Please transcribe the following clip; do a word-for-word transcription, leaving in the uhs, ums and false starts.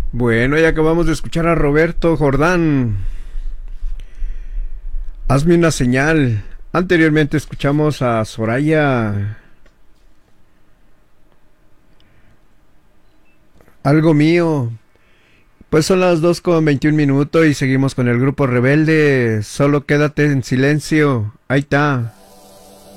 Bueno, ya acabamos de escuchar a Roberto Jordán. Hazme una señal. Anteriormente escuchamos a Soraya. Algo mío. Pues son las dos con veintiún minutos y seguimos con el grupo Rebelde. Solo quédate en silencio. Ahí está.